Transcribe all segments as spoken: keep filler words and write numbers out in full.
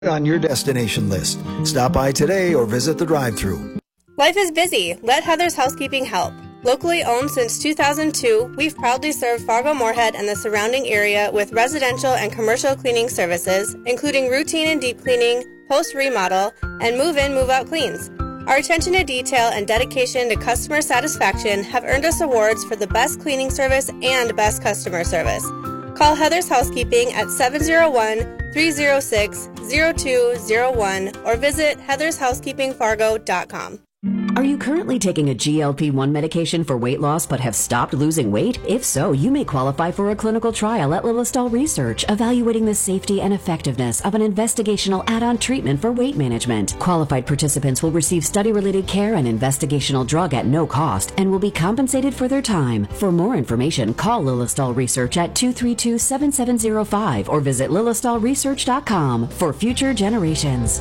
on your destination list. Stop by today or visit the drive-thru. Life is busy. Let Heather's Housekeeping help. Locally owned since two thousand two, we've proudly served Fargo-Moorhead and the surrounding area with residential and commercial cleaning services, including routine and deep cleaning, post-remodel, and move-in, move-out cleans. Our attention to detail and dedication to customer satisfaction have earned us awards for the best cleaning service and best customer service. Call Heather's Housekeeping at seven oh one, three oh six, oh two oh one or visit heathers housekeeping fargo dot com. Are you currently taking a G L P one medication for weight loss but have stopped losing weight? If so, you may qualify for a clinical trial at Lilistol Research, evaluating the safety and effectiveness of an investigational add-on treatment for weight management. Qualified participants will receive study-related care and investigational drug at no cost and will be compensated for their time. For more information, call Lilistol Research at two three two, seven seven zero five or visit lilistol research dot com for future generations.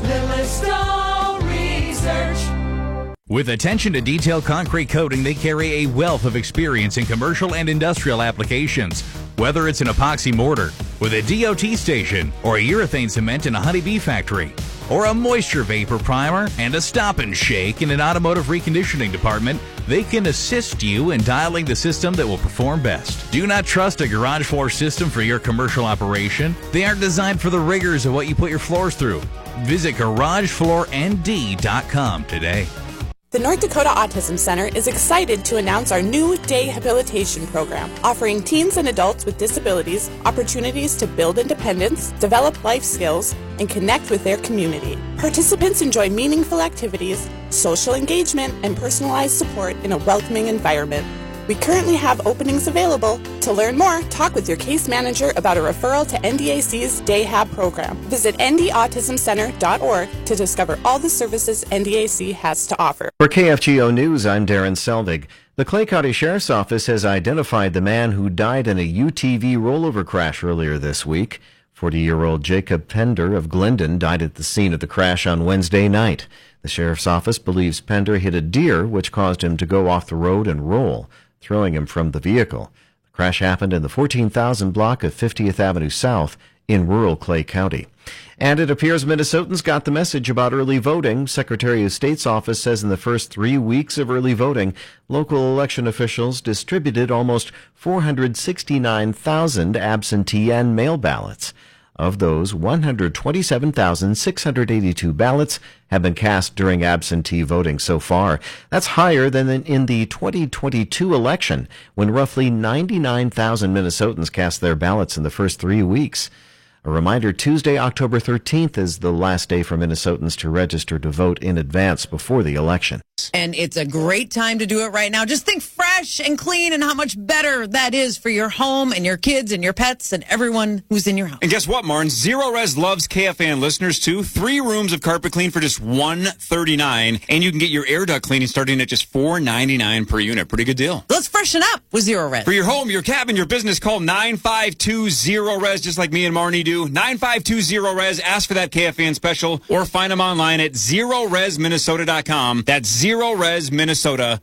Lilistol Research. With attention to detail concrete coating, they carry a wealth of experience in commercial and industrial applications. Whether it's an epoxy mortar with a D O T station, or a urethane cement in a honeybee factory, or a moisture vapor primer and a stop and shake in an automotive reconditioning department, they can assist you in dialing the system that will perform best. Do not trust a garage floor system for your commercial operation. They aren't designed for the rigors of what you put your floors through. Visit garage floor n d dot com today. The North Dakota Autism Center is excited to announce our new day habilitation program, offering teens and adults with disabilities opportunities to build independence, develop life skills, and connect with their community. Participants enjoy meaningful activities, social engagement, and personalized support in a welcoming environment. We currently have openings available. To learn more, talk with your case manager about a referral to N D A C's Day Hab program. Visit n d autism center dot org to discover all the services N D A C has to offer. For K F G O News, I'm Darren Selvig. The Clay County Sheriff's Office has identified the man who died in a U T V rollover crash earlier this week. forty-year-old Jacob Pender of Glendon died at the scene of the crash on Wednesday night. The Sheriff's Office believes Pender hit a deer, which caused him to go off the road and roll, throwing him from the vehicle. The crash happened in the fourteen thousand block of fiftieth Avenue South in rural Clay County. And it appears Minnesotans got the message about early voting. Secretary of State's office says in the first three weeks of early voting, local election officials distributed almost four hundred sixty-nine thousand absentee and mail ballots. Of those, one hundred twenty-seven thousand six hundred eighty-two ballots have been cast during absentee voting so far. That's higher than in the twenty twenty-two election, when roughly ninety-nine thousand Minnesotans cast their ballots in the first three weeks. A reminder, Tuesday, October thirteenth is the last day for Minnesotans to register to vote in advance before the election. And it's a great time to do it right now. Just think fresh and clean and how much better that is for your home and your kids and your pets and everyone who's in your house. And guess what, Martin? Zero Res loves K F A N listeners, too. Three rooms of carpet clean for just one hundred thirty-nine dollars. And you can get your air duct cleaning starting at just four ninety-nine per unit. Pretty good deal. Let's freshen up with Zero Res. For your home, your cabin, your business, call nine five two zero res, just like me and Marnie do. nine five two zero res. Ask for that K F A N special or find them online at zero res minnesota dot com. That's zero res minnesota